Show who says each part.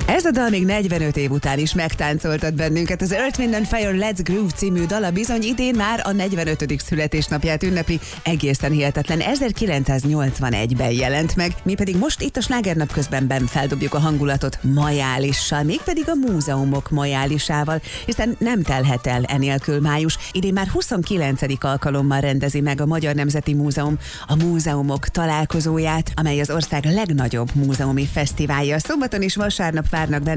Speaker 1: Ez a dal még 45 év után is megtáncoltat bennünket. Az Earth, Wind & Fire Let's Groove című dala bizony idén már a 45. születésnapját ünnepli. Egészen hihetetlen, 1981-ben jelent meg. Mi pedig most itt a Slágernap közben feldobjuk a hangulatot majálissal, mégpedig a múzeumok majálisával, hiszen nem telhet el enélkül május. Idén már 29. alkalommal rendezi meg a Magyar Nemzeti Múzeum a múzeumok találkozóját, amely az ország legnagyobb múzeumi fesztiválja. Szombaton és vasárnap várnak benne